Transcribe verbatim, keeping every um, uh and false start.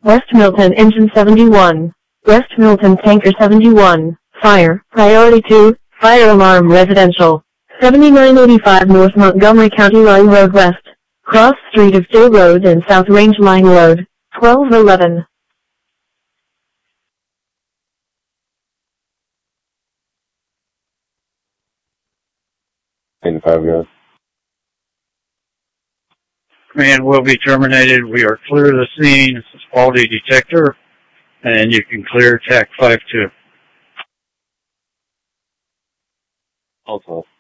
West Milton Engine seventy-one. West Milton Tanker seventy-one. Fire. Priority two. Fire alarm residential. seventy-nine eighty-five North Montgomery County Line Road West. Cross Street of J Road and South Range Line Road. twelve eleven. eighty-five, guys. Command will be terminated. We are clear of the scene. This is quality detector, and you can clear T A C five two. Also.